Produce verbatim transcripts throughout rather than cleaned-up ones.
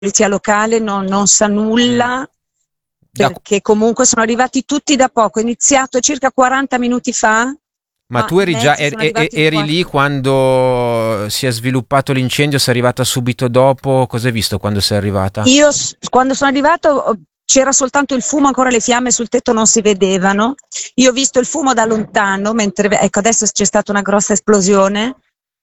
polizia locale non, non sa nulla, perché comunque sono arrivati tutti da poco, è iniziato circa quaranta minuti fa. Ma, ma tu eri già sono eri, eri lì quando si è sviluppato l'incendio? Sei arrivata subito dopo? Cosa hai visto quando sei arrivata? Io quando sono arrivato c'era soltanto il fumo, ancora le fiamme sul tetto non si vedevano. Io ho visto il fumo da lontano, mentre ecco adesso c'è stata una grossa esplosione.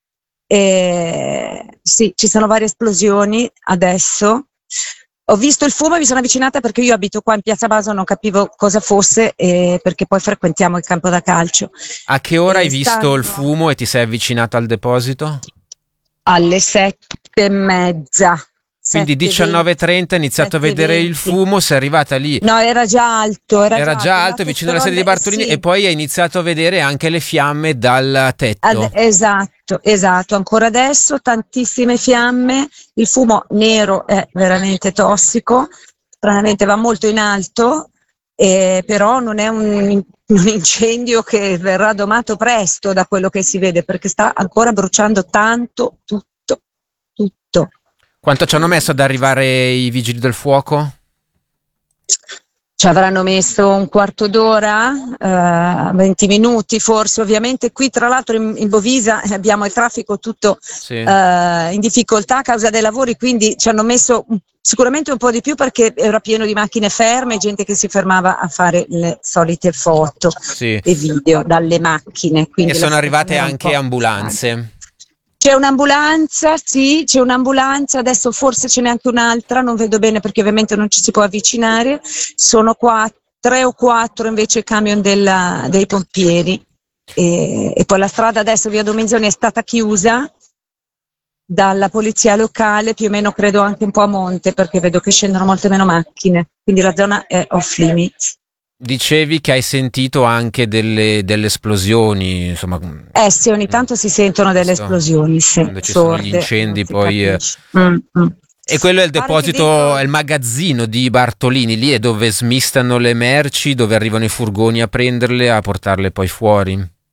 E, sì, ci sono varie esplosioni adesso. Ho visto il fumo e mi sono avvicinata perché io abito qua in Piazza Baso, non capivo cosa fosse, eh, perché poi frequentiamo il campo da calcio. A che ora E hai visto stanno il fumo e ti sei avvicinata al deposito? alle sette e mezza. Quindi diciannove e trenta hai iniziato a vedere il fumo, sei arrivata lì. No, era già alto, era, Era già già alto, alto, vicino alla però, sede di Bartolini, sì. e poi hai iniziato a vedere anche le fiamme dal tetto. Ad, esatto, esatto, ancora adesso tantissime fiamme, il fumo nero è veramente tossico, stranamente va molto in alto, eh, però non è un, un incendio che verrà domato presto da quello che si vede, perché sta ancora bruciando tanto, tutto, tutto. Quanto ci hanno messo ad arrivare i vigili del fuoco? Ci avranno messo un quarto d'ora, eh, venti minuti forse. Ovviamente qui tra l'altro in, in Bovisa abbiamo il traffico tutto Sì. eh, in difficoltà a causa dei lavori, quindi ci hanno messo sicuramente un po' di più perché era pieno di macchine ferme, gente che si fermava a fare le solite foto Sì. e video dalle macchine. E sono arrivate anche ambulanze. C'è un'ambulanza, sì, c'è un'ambulanza, adesso forse ce n'è anche un'altra, non vedo bene perché ovviamente non ci si può avvicinare, sono qua tre o quattro invece camion della, dei pompieri e, e poi la strada adesso via Domenzioni è stata chiusa dalla polizia locale, più o meno credo anche un po' a monte perché vedo che scendono molte meno macchine, quindi la zona è off limits. Dicevi che hai sentito anche delle, delle esplosioni, insomma. Eh sì, ogni tanto si sentono delle questo, esplosioni, sì, quando ci sorde, sono gli incendi poi... Eh. Mm, mm. E quello è il Pare deposito, dentro... è il magazzino di Bartolini, lì è dove smistano le merci, dove arrivano i furgoni a prenderle, a portarle poi fuori.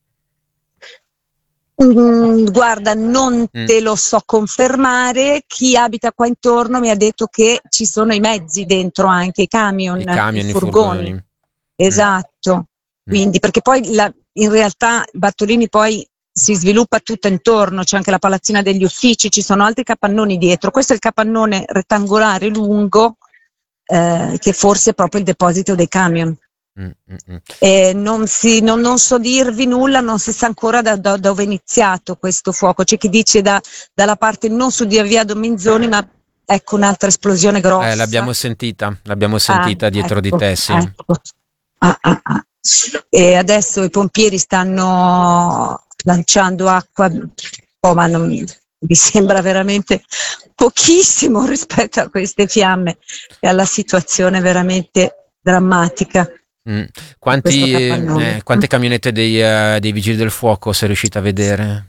Mm, guarda, non Mm. te lo so confermare, chi abita qua intorno mi ha detto che ci sono i mezzi dentro anche, i camion, I camion, i i furgoni. furgoni. Esatto, Mm. quindi perché poi la, in realtà Bartolini poi si sviluppa tutto intorno, c'è anche la palazzina degli uffici, ci sono altri capannoni dietro, questo è il capannone rettangolare lungo eh, che forse è proprio il deposito dei camion. Mm, mm, mm. Eh, non, si, non, non so dirvi nulla, non si sa ancora da, da dove è iniziato questo fuoco, c'è chi dice da, dalla parte non su di via Dominzoni, ma ecco un'altra esplosione grossa. Eh, l'abbiamo sentita, l'abbiamo sentita ah, dietro ecco, di te, sì. Ecco. Ah, ah, ah. E adesso i pompieri stanno lanciando acqua, oh, ma non, mi sembra veramente pochissimo rispetto a queste fiamme e alla situazione veramente drammatica. Mm. Quanti, eh, quante camionette dei, uh, dei vigili del fuoco sei riuscita a vedere?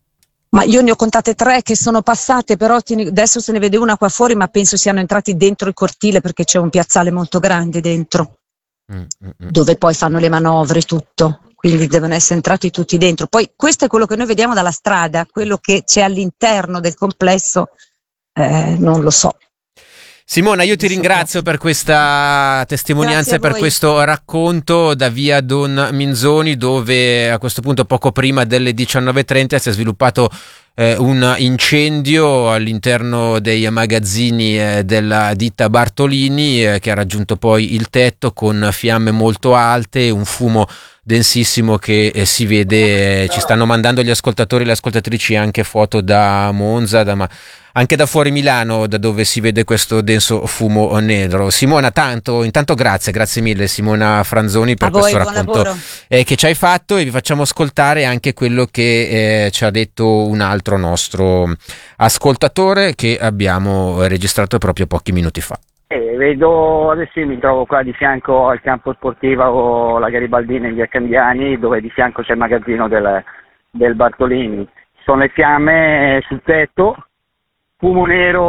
Ma io ne ho contate tre che sono passate, però adesso se ne vede una qua fuori, ma penso siano entrati dentro il cortile perché c'è un piazzale molto grande dentro, mm, mm, mm. dove poi fanno le manovre e tutto, quindi devono essere entrati tutti dentro. Poi questo è quello che noi vediamo dalla strada, quello che c'è all'interno del complesso eh, non lo so. Simona, io ti ringrazio per questa testimonianza e per questo racconto da via Don Minzoni, dove a questo punto poco prima delle diciannove e trenta si è sviluppato eh, un incendio all'interno dei magazzini eh, della ditta Bartolini eh, che ha raggiunto poi il tetto con fiamme molto alte, un fumo densissimo che eh, si vede. Eh, ci stanno mandando gli ascoltatori e le ascoltatrici anche foto da Monza, da ma anche da fuori Milano, da dove si vede questo denso fumo nero. Simona, tanto, intanto grazie, grazie mille Simona Franzoni per voi, questo racconto eh, che ci hai fatto, e vi facciamo ascoltare anche quello che eh, ci ha detto un altro nostro ascoltatore che abbiamo registrato proprio pochi minuti fa. Eh, vedo, adesso io mi trovo qua di fianco al campo sportivo o la Garibaldina in via Candiani, dove di fianco c'è il magazzino del, del Bartolini. Sono le fiamme sul tetto, fumo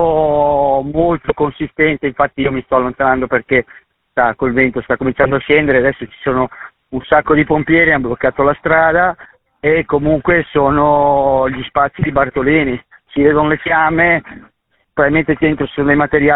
nero molto consistente, infatti io mi sto allontanando perché sta, col vento sta cominciando a scendere, adesso ci sono un sacco di pompieri, hanno bloccato la strada e comunque sono gli spazi di Bartolini, si vedono le fiamme probabilmente ti entro sulle materiali